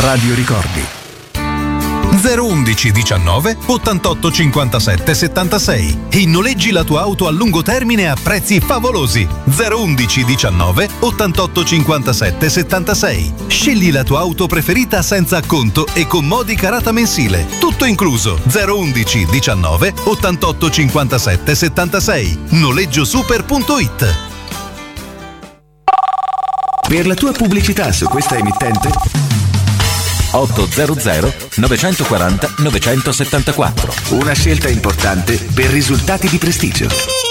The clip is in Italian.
Radio Ricordi. 011 19 88 57 76 e noleggi la tua auto a lungo termine a prezzi favolosi. 011 19 88 57 76. Scegli la tua auto preferita senza acconto e con modica rata mensile. Tutto incluso. 011 19 88 57 76. Noleggiosuper.it. Per la tua pubblicità su questa emittente 800 940 974. Una scelta importante per risultati di prestigio.